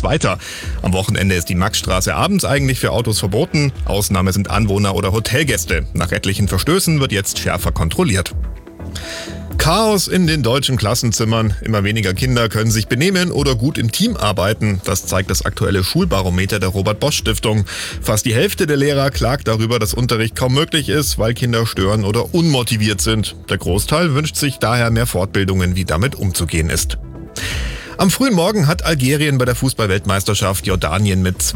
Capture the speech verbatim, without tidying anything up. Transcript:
weiter. Am Wochenende ist die Maxstraße abends eigentlich für Autos verboten. Ausnahme sind Anwohner oder Hotelgäste. Nach etlichen Verstößen wird jetzt schärfer kontrolliert. Chaos in den deutschen Klassenzimmern. Immer weniger Kinder können sich benehmen oder gut im Team arbeiten. Das zeigt das aktuelle Schulbarometer der Robert-Bosch-Stiftung. Fast die Hälfte der Lehrer klagt darüber, dass Unterricht kaum möglich ist, weil Kinder stören oder unmotiviert sind. Der Großteil wünscht sich daher mehr Fortbildungen, wie damit umzugehen ist. Am frühen Morgen hat Algerien bei der Fußball-Weltmeisterschaft Jordanien mit